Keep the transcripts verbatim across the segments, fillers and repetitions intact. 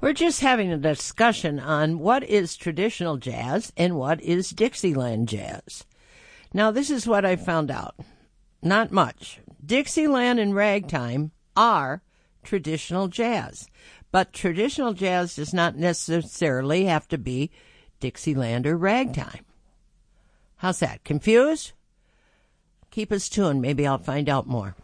We're just having a discussion on what is traditional jazz and what is Dixieland jazz. Now, this is what I found out. Not much. Dixieland and ragtime are traditional jazz, but traditional jazz does not necessarily have to be Dixieland or ragtime. How's that? Confused? Keep us tuned. Maybe I'll find out more.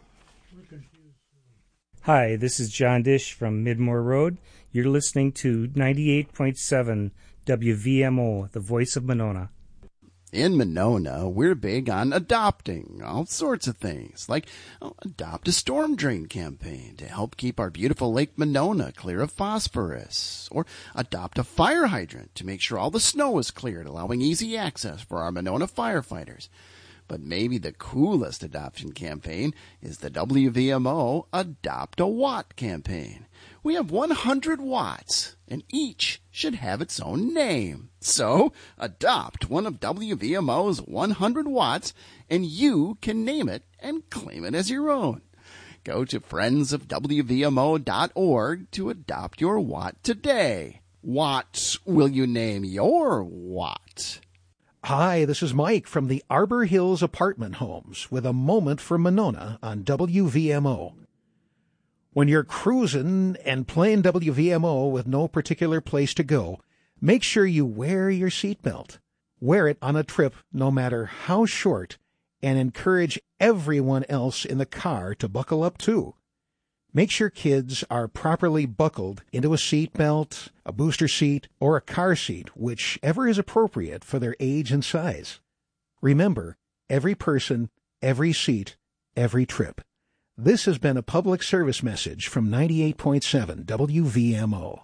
Hi, this is John Dish from Midmore Road. You're listening to ninety-eight point seven W V M O, the voice of Monona. In Monona, we're big on adopting all sorts of things, like oh, adopt a storm drain campaign to help keep our beautiful Lake Monona clear of phosphorus, or adopt a fire hydrant to make sure all the snow is cleared, allowing easy access for our Monona firefighters. But maybe the coolest adoption campaign is the W V M O Adopt a Watt campaign. We have one hundred watts, and each should have its own name. So, adopt one of W V M O's one hundred watts, and you can name it and claim it as your own. Go to friends of W V M O dot org to adopt your watt today. What will you name your watt? Hi, this is Mike from the Arbor Hills Apartment Homes with a moment for Monona on W V M O. When you're cruising and playing W V M O with no particular place to go, make sure you wear your seatbelt. Wear it on a trip, no matter how short, and encourage everyone else in the car to buckle up too. Make sure kids are properly buckled into a seatbelt, a booster seat, or a car seat, whichever is appropriate for their age and size. Remember, every person, every seat, every trip. This has been a public service message from ninety-eight point seven W V M O.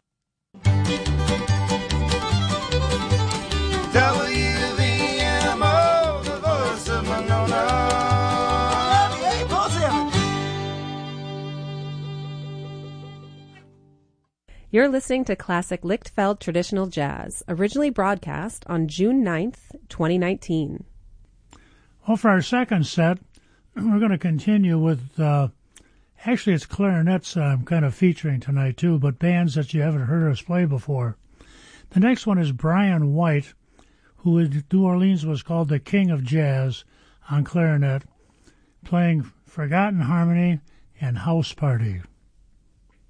W V M O, the voice of Monona. You're listening to Classic Lichtfeld Traditional Jazz, originally broadcast on June ninth, twenty nineteen. Well, for our second set, we're going to continue with, uh, actually it's clarinets I'm kind of featuring tonight too, but bands that you haven't heard us play before. The next one is Brian White, who in New Orleans was called the King of Jazz on clarinet, playing Forgotten Harmony and House Party.